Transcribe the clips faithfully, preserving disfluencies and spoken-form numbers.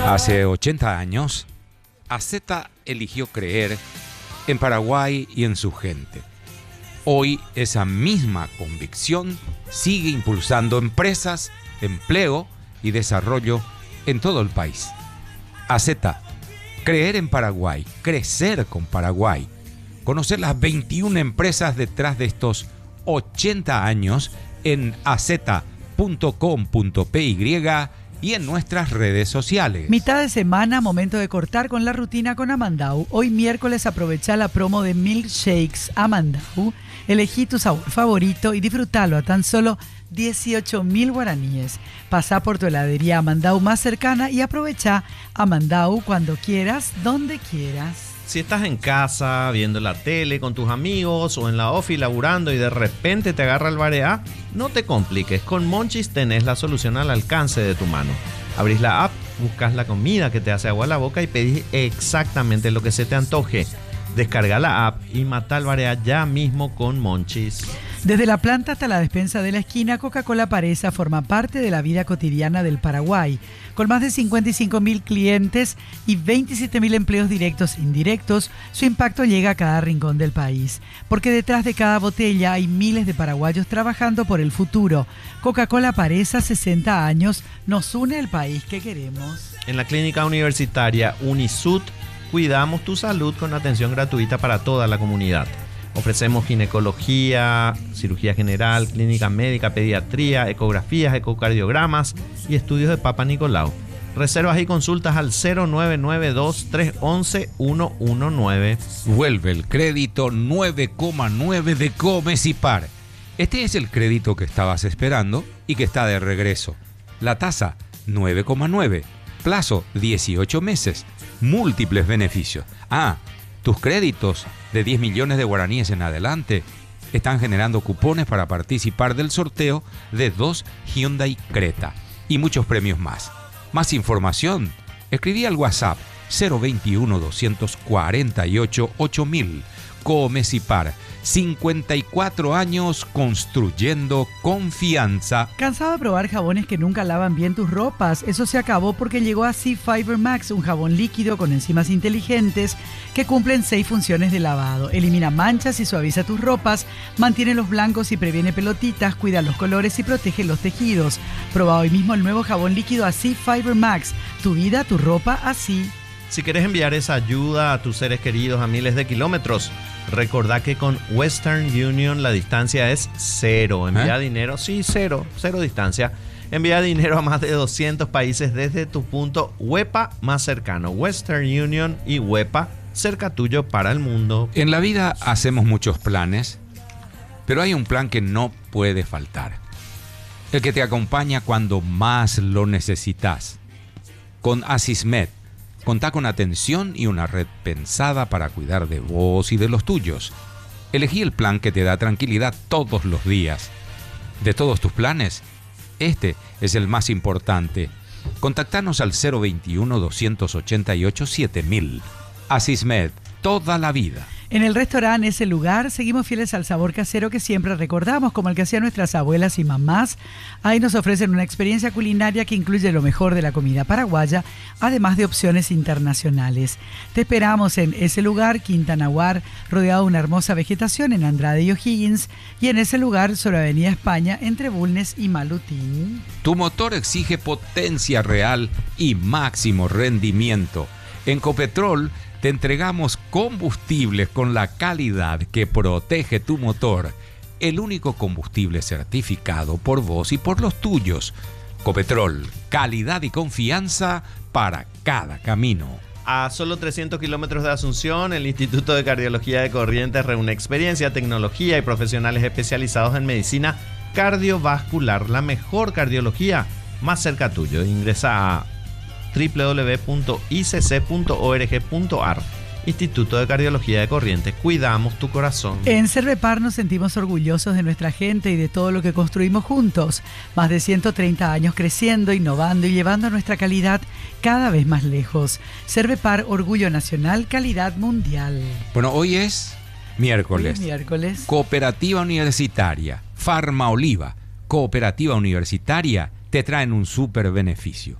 Hace ochenta años, A Z eligió creer en Paraguay y en su gente. Hoy esa misma convicción sigue impulsando empresas, empleo y desarrollo en todo el país. A Z, creer en Paraguay, crecer con Paraguay, conocer las veintiuna empresas detrás de estos ochenta años en a z punto com punto p y y en nuestras redes sociales. Mitad de semana, momento de cortar con la rutina con Amandau. Hoy miércoles aprovecha la promo de Milkshakes Amandau. Elegí tu sabor favorito y disfrútalo a tan solo dieciocho mil guaraníes. Pasa por tu heladería Amandau más cercana y aprovecha Amandau cuando quieras, donde quieras. Si estás en casa, viendo la tele con tus amigos o en la ofi laburando y de repente te agarra el bareá, no te compliques. Con Monchis tenés la solución al alcance de tu mano. Abrís la app, buscas la comida que te hace agua a la boca y pedís exactamente lo que se te antoje. Descarga la app y mata el bareá ya mismo con Monchis. Desde la planta hasta la despensa de la esquina, Coca-Cola Paresa forma parte de la vida cotidiana del Paraguay. Con más de cincuenta y cinco mil clientes y veintisiete mil empleos directos e indirectos, su impacto llega a cada rincón del país. Porque detrás de cada botella hay miles de paraguayos trabajando por el futuro. Coca-Cola Paresa, sesenta años, nos une el país que queremos. En la clínica universitaria Unisud, cuidamos tu salud con atención gratuita para toda la comunidad. Ofrecemos ginecología, cirugía general, clínica médica, pediatría, ecografías, ecocardiogramas y estudios de Papa Nicolau. Reservas y consultas al cero nueve nueve dos, tres uno uno, uno uno nueve. Vuelve el crédito nueve coma nueve de Comecipar. Este es el crédito que estabas esperando y que está de regreso. La tasa nueve coma nueve. Plazo dieciocho meses. Múltiples beneficios. Ah, tus créditos de diez millones de guaraníes en adelante están generando cupones para participar del sorteo de dos Hyundai Creta y muchos premios más. Más información, escribí al WhatsApp cero veintiuno, doscientos cuarenta y ocho, ocho mil. Comecipar, cincuenta y cuatro años construyendo confianza. ¿Cansado de probar jabones que nunca lavan bien tus ropas? Eso se acabó porque llegó así Fiber Max, un jabón líquido con enzimas inteligentes que cumplen seis funciones de lavado. Elimina manchas y suaviza tus ropas, mantiene los blancos y previene pelotitas, cuida los colores y protege los tejidos. Proba hoy mismo el nuevo jabón líquido así Fiber Max. Tu vida, tu ropa, así. Si quieres enviar esa ayuda a tus seres queridos a miles de kilómetros, recordá que con Western Union la distancia es cero. Envía ¿Eh? dinero, sí, cero, cero distancia. Envía dinero a más de doscientos países desde tu punto WEPA más cercano. Western Union y WEPA, cerca tuyo para el mundo. En la vida hacemos muchos planes, pero hay un plan que no puede faltar. El que te acompaña cuando más lo necesitas. Con Asismed, contá con atención y una red pensada para cuidar de vos y de los tuyos. Elegí el plan que te da tranquilidad todos los días. De todos tus planes, este es el más importante. Contactanos al cero veintiuno, doscientos ochenta y ocho, siete mil. Asismed, toda la vida. En el restaurante Ese Lugar seguimos fieles al sabor casero que siempre recordamos, como el que hacían nuestras abuelas y mamás. Ahí nos ofrecen una experiencia culinaria que incluye lo mejor de la comida paraguaya, además de opciones internacionales. Te esperamos en Ese Lugar, Quinta Nahuar, rodeado de una hermosa vegetación en Andrade y O'Higgins, y en Ese Lugar sobre Avenida España, entre Bulnes y Malutín. Tu motor exige potencia real y máximo rendimiento. En Copetrol te entregamos combustibles con la calidad que protege tu motor. El único combustible certificado por vos y por los tuyos. Copetrol, calidad y confianza para cada camino. A solo trescientos kilómetros de Asunción, el Instituto de Cardiología de Corrientes reúne experiencia, tecnología y profesionales especializados en medicina cardiovascular. La mejor cardiología más cerca tuyo. Ingresa a doble u doble u doble u punto i c c punto org punto a r. Instituto de Cardiología de Corrientes, cuidamos tu corazón. En Cervepar nos sentimos orgullosos de nuestra gente y de todo lo que construimos juntos. Más de ciento treinta años creciendo, innovando y llevando nuestra calidad cada vez más lejos. Cervepar, orgullo nacional, calidad mundial. Bueno, hoy es miércoles. Hoy es miércoles. Cooperativa Universitaria, Farma Oliva, Cooperativa Universitaria, te traen un súper beneficio.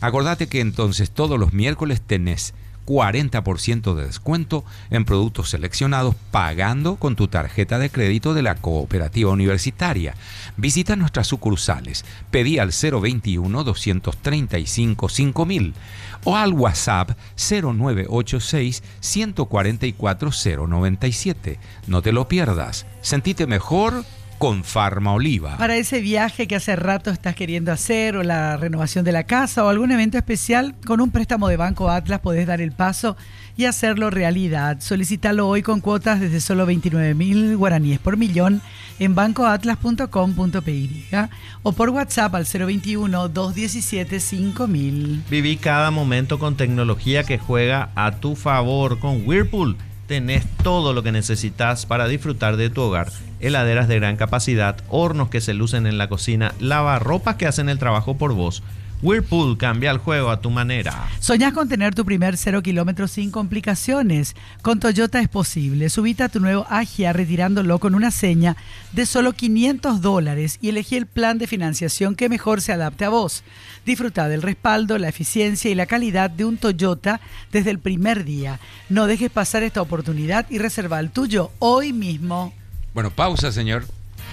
Acordate que entonces todos los miércoles tenés cuarenta por ciento de descuento en productos seleccionados pagando con tu tarjeta de crédito de la Cooperativa Universitaria. Visita nuestras sucursales, pedí al cero veintiuno, doscientos treinta y cinco, cinco mil o al WhatsApp cero nueve ocho seis, ciento cuarenta y cuatro, cero noventa y siete. No te lo pierdas. Sentite mejor con Farma Oliva. Para ese viaje que hace rato estás queriendo hacer, o la renovación de la casa, o algún evento especial, con un préstamo de Banco Atlas podés dar el paso y hacerlo realidad. Solicítalo hoy con cuotas desde solo veintinueve mil guaraníes por millón en banco atlas punto com punto p y o por WhatsApp al cero veintiuno, doscientos diecisiete, cinco mil. Viví cada momento con tecnología que juega a tu favor. Con Whirlpool tenés todo lo que necesitas para disfrutar de tu hogar. Heladeras de gran capacidad, hornos que se lucen en la cocina, lavarropas que hacen el trabajo por vos. Whirlpool, cambia el juego a tu manera. ¿Soñás con tener tu primer cero kilómetros sin complicaciones? Con Toyota es posible. Subite a tu nuevo Agia retirándolo con una seña de solo quinientos dólares y elegí el plan de financiación que mejor se adapte a vos. Disfruta del respaldo, la eficiencia y la calidad de un Toyota desde el primer día. No dejes pasar esta oportunidad y reserva el tuyo hoy mismo. Bueno, pausa, señor.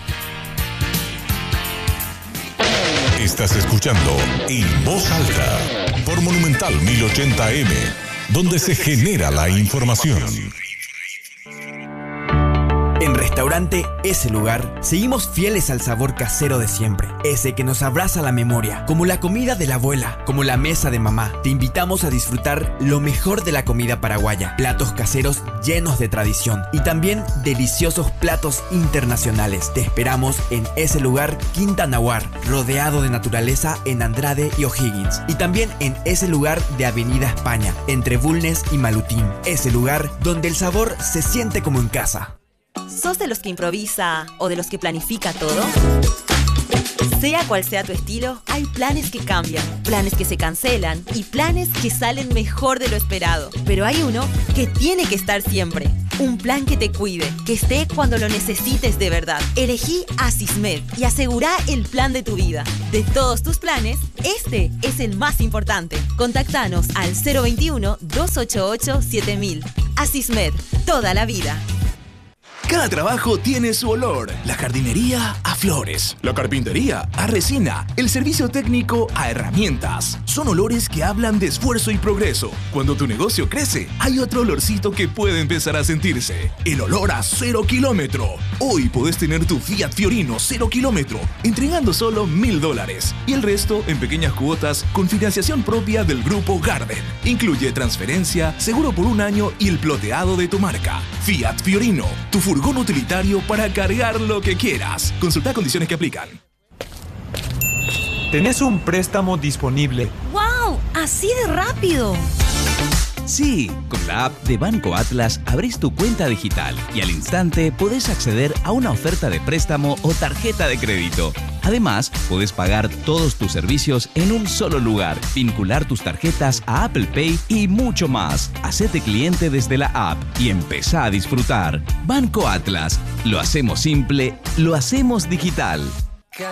Estás escuchando En Voz Alta por Monumental mil ochenta eme, donde se genera la información. En Restaurante Ese Lugar, seguimos fieles al sabor casero de siempre. Ese que nos abraza la memoria, como la comida de la abuela, como la mesa de mamá. Te invitamos a disfrutar lo mejor de la comida paraguaya. Platos caseros llenos de tradición y también deliciosos platos internacionales. Te esperamos en Ese Lugar, Quinta Nahuar, rodeado de naturaleza en Andrade y O'Higgins. Y también en Ese Lugar de Avenida España, entre Bulnes y Malutín. Ese Lugar donde el sabor se siente como en casa. ¿Sos de los que improvisa o de los que planifica todo? Sea cual sea tu estilo, hay planes que cambian, planes que se cancelan y planes que salen mejor de lo esperado. Pero hay uno que tiene que estar siempre. Un plan que te cuide, que esté cuando lo necesites de verdad. Elegí Asismed y asegurá el plan de tu vida. De todos tus planes, este es el más importante. Contactanos al cero veintiuno, doscientos ochenta y ocho, siete mil. Asismed, toda la vida. Cada trabajo tiene su olor. La jardinería a flores, la carpintería a resina, el servicio técnico a herramientas. Son olores que hablan de esfuerzo y progreso. Cuando tu negocio crece, hay otro olorcito que puede empezar a sentirse. El olor a cero kilómetro. Hoy podés tener tu Fiat Fiorino cero kilómetro, entregando solo mil dólares. Y el resto en pequeñas cuotas con financiación propia del Grupo Garden. Incluye transferencia, seguro por un año y el ploteado de tu marca. Fiat Fiorino, tu furgón utilitario para cargar lo que quieras. Consulta condiciones que aplican. Tenés un préstamo disponible. ¡Wow! ¡Así de rápido! Sí, con la app de Banco Atlas abrís tu cuenta digital y al instante podés acceder a una oferta de préstamo o tarjeta de crédito. Además, podés pagar todos tus servicios en un solo lugar, vincular tus tarjetas a Apple Pay y mucho más. Hacete cliente desde la app y empezá a disfrutar. Banco Atlas. Lo hacemos simple, lo hacemos digital.